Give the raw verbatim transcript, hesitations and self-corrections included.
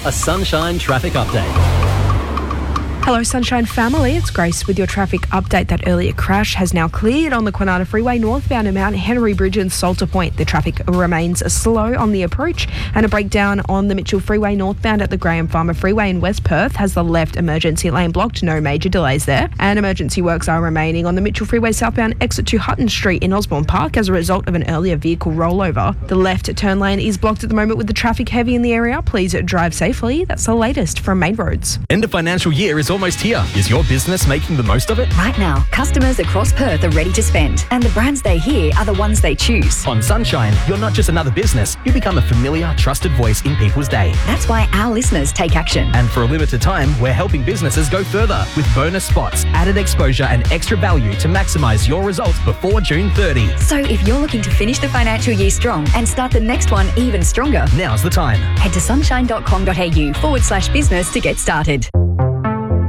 a Sunshine traffic update. Hello Sunshine family, it's Grace with your traffic update. That earlier crash has now cleared on the Kwinana Freeway northbound at Mount Henry Bridge and Salter Point. The traffic remains slow on the approach, and a breakdown on the Mitchell Freeway northbound at the Graham Farmer Freeway in West Perth has the left emergency lane blocked. No major delays there. And emergency works are remaining on the Mitchell Freeway southbound exit to Hutton Street in Osborne Park as a result of an earlier vehicle rollover. The left turn lane is blocked at the moment with the traffic heavy in the area. Please drive safely. That's the latest from Main Roads. End of financial year is almost here. Is your business making the most of it? Right now, customers across Perth are ready to spend, and the brands they hear are the ones they choose. On Sunshine, you're not just another business, you become a familiar, trusted voice in people's day. That's why our listeners take action. And for a limited time, we're helping businesses go further with bonus spots, added exposure and extra value to maximise your results before June thirtieth. So if you're looking to finish the financial year strong and start the next one even stronger, now's the time. Head to sunshine.com.au forward slash business to get started.